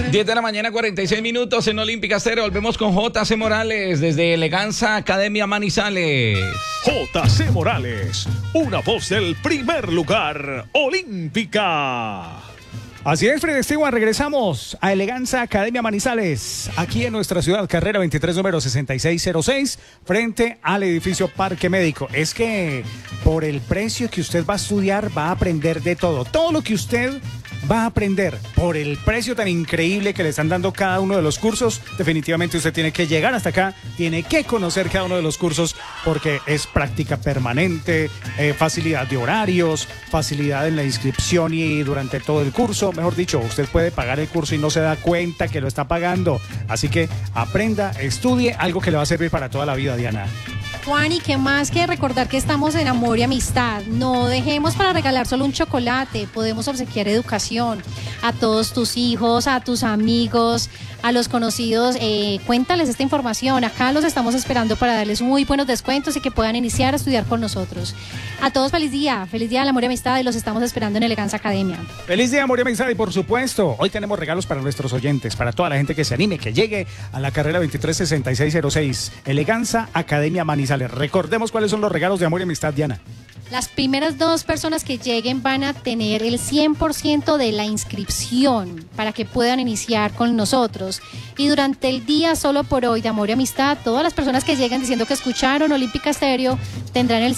10 de la mañana, 46 minutos en Olímpica Estéreo. Volvemos con JC Morales desde Eleganza Academia Manizales. JC Morales, una voz del primer lugar, Olímpica. Así es, Fred Stewart, regresamos a Eleganza Academia Manizales, aquí en nuestra ciudad, carrera 23, número 6606, frente al edificio Parque Médico. Es que por el precio que usted va a estudiar, va a aprender de todo. Todo lo que usted va a aprender por el precio tan increíble que le están dando cada uno de los cursos. Definitivamente usted tiene que llegar hasta acá, tiene que conocer cada uno de los cursos porque es práctica permanente, facilidad de horarios, facilidad en la inscripción y durante todo el curso. Mejor dicho, usted puede pagar el curso y no se da cuenta que lo está pagando. Así que aprenda, estudie algo que le va a servir para toda la vida, Diana. Juan, y qué más que recordar que estamos en amor y amistad. No dejemos para regalar solo un chocolate, podemos obsequiar educación a todos tus hijos, a tus amigos, a los conocidos. Cuéntales esta información, acá los estamos esperando para darles muy buenos descuentos y que puedan iniciar a estudiar con nosotros. A todos feliz día del amor y amistad, y los estamos esperando en Eleganza Academia. Feliz día, amor y amistad, y por supuesto, hoy tenemos regalos para nuestros oyentes, para toda la gente que se anime, que llegue a la carrera 236606, Eleganza Academia Manizales. Recordemos cuáles son los regalos de amor y amistad, Diana. Las primeras 2 personas que lleguen van a tener el 100% de la inscripción para que puedan iniciar con nosotros. Y durante el día, solo por hoy, de amor y amistad, todas las personas que lleguen diciendo que escucharon Olímpica Estéreo tendrán el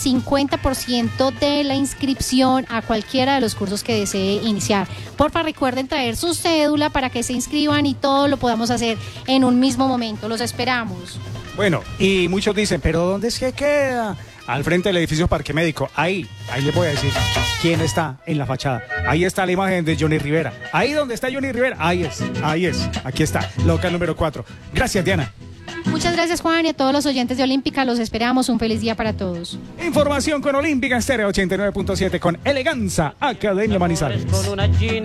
50% de la inscripción a cualquiera de los cursos que desee iniciar. Porfa, recuerden traer su cédula para que se inscriban y todo lo podamos hacer en un mismo momento. Los esperamos. Bueno, y muchos dicen, ¿pero dónde es que queda? Al frente del edificio Parque Médico. Ahí les voy a decir quién está en la fachada. Ahí está la imagen de Johnny Rivera. Ahí donde está Johnny Rivera, ahí es. Aquí está, local número 4. Gracias, Diana. Muchas gracias, Juan, y a todos los oyentes de Olímpica, los esperamos. Un feliz día para todos. Información con Olímpica Estéreo 89.7 con Eleganza Academia Manizales.